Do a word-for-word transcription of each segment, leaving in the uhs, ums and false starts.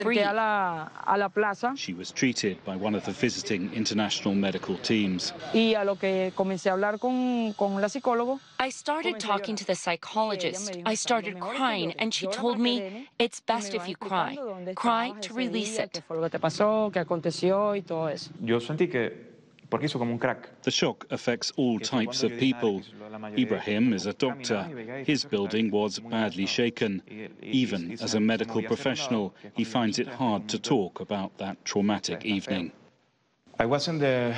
free. She was treated by one of the visiting international medical teams. I started talking to the psychologist. I started crying, and she told me, it's best if you cry. Cry to release it. The shock affects all types of people. Ibrahim is a doctor. His building was badly shaken. Even as a medical professional, he finds it hard to talk about that traumatic evening. I was in the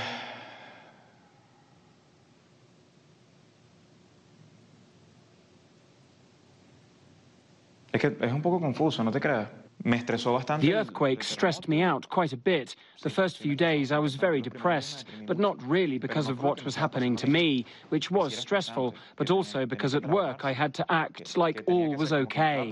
Es que es un poco confuso, no te creas. Me estresó bastante. The earthquake stressed me out quite a bit. The first few days I was very depressed, but not really because of what was happening to me, which was stressful, but also because at work I had to act like all was okay.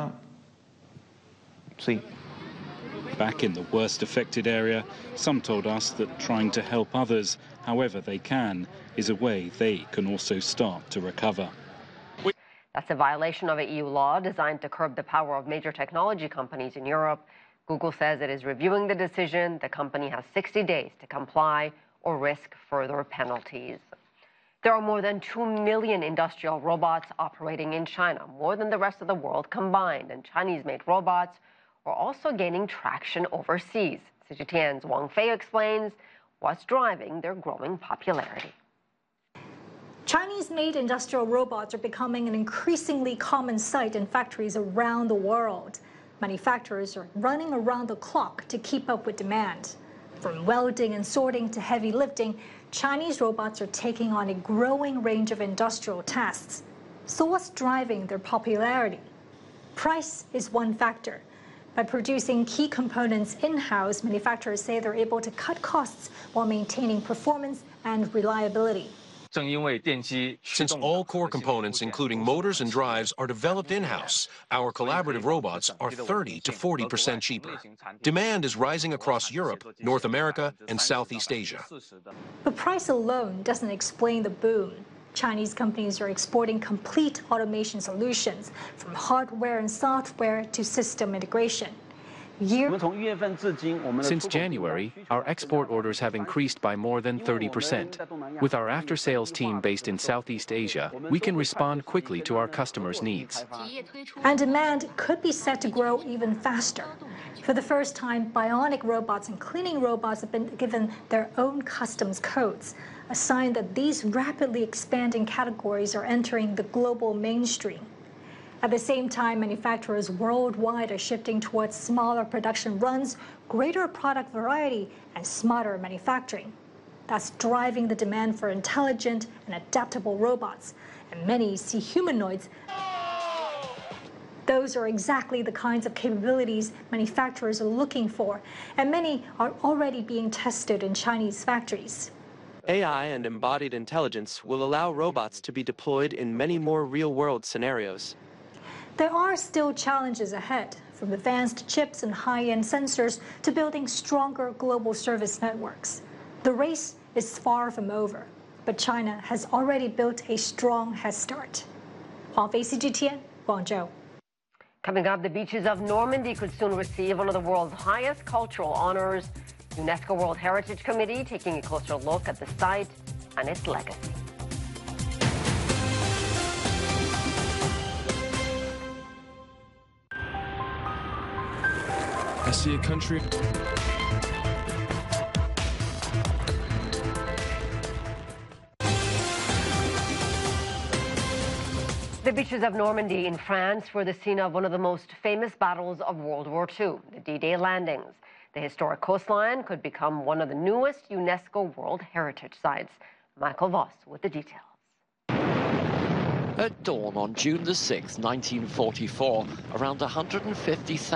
Back in the worst affected area, some told us that trying to help others, however they can, is a way they can also start to recover. That's a violation of an E U law designed to curb the power of major technology companies in Europe. Google says it is reviewing the decision. The company has sixty days to comply or risk further penalties. There are more than two million industrial robots operating in China, more than the rest of the world combined, and Chinese-made robots are also gaining traction overseas. C G T N's Wang Fei explains what's driving their growing popularity. Chinese-made industrial robots are becoming an increasingly common sight in factories around the world. Manufacturers are running around the clock to keep up with demand. From welding and sorting to heavy lifting, Chinese robots are taking on a growing range of industrial tasks. So what's driving their popularity? Price is one factor. By producing key components in-house, manufacturers say they're able to cut costs while maintaining performance and reliability. Since all core components, including motors and drives, are developed in-house, our collaborative robots are thirty to forty percent cheaper. Demand is rising across Europe, North America, and Southeast Asia. But price alone doesn't explain the boom. Chinese companies are exporting complete automation solutions, from hardware and software to system integration. Year Since January, our export orders have increased by more than thirty percent. With our after-sales team based in Southeast Asia, we can respond quickly to our customers' needs. And demand could be set to grow even faster. For the first time, bionic robots and cleaning robots have been given their own customs codes, a sign that these rapidly expanding categories are entering the global mainstream. At the same time, manufacturers worldwide are shifting towards smaller production runs, greater product variety, and smarter manufacturing. That's driving the demand for intelligent and adaptable robots, and many see humanoids. Those are exactly the kinds of capabilities manufacturers are looking for, and many are already being tested in Chinese factories. A I and embodied intelligence will allow robots to be deployed in many more real-world scenarios. There are still challenges ahead, from advanced chips and high-end sensors to building stronger global service networks. The race is far from over, but China has already built a strong head start. Wang Fei, C G T N, Guangzhou. Coming up, the beaches of Normandy could soon receive one of the world's highest cultural honors. UNESCO World Heritage Committee taking a closer look at the site and its legacy. I see a country. The beaches of Normandy in France were the scene of one of the most famous battles of World War Two, the D-Day landings. The historic coastline could become one of the newest UNESCO World Heritage Sites. Michael Voss with the details. At dawn on June the sixth, nineteen forty-four, around one hundred fifty thousand